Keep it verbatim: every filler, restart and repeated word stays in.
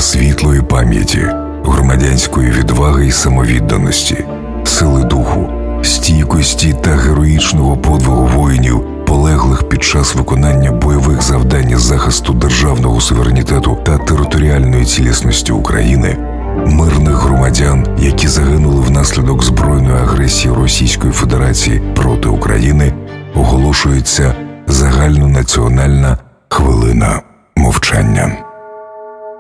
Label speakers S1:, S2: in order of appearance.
S1: світлої пам'яті, громадянської відваги і самовідданості, сили духу, стійкості та героїчного подвигу воїнів, полеглих під час виконання бойових завдань із захисту державного суверенітету та територіальної цілісності України, мирних громадян, які загинули внаслідок збройної агресії Російської Федерації проти України, оголошується загальнонаціональна хвилина мовчання.